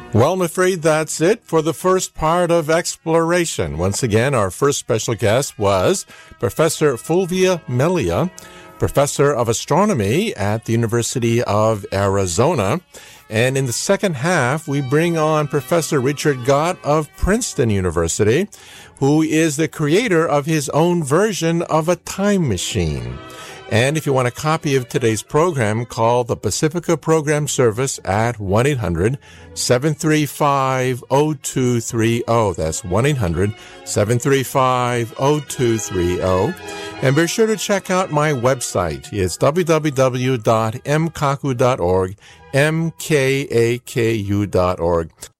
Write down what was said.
Well, I'm afraid that's it for the first part of Exploration. Once again, our first special guest was Professor Fulvia Melia, Professor of Astronomy at the University of Arizona. And in the second half, we bring on Professor Richard Gott of Princeton University, who is the creator of his own version of a time machine. And if you want a copy of today's program, call the Pacifica Program Service at 1-800-735-0230. That's 1-800-735-0230. And be sure to check out my website. It's www.mkaku.org, mkaku.org.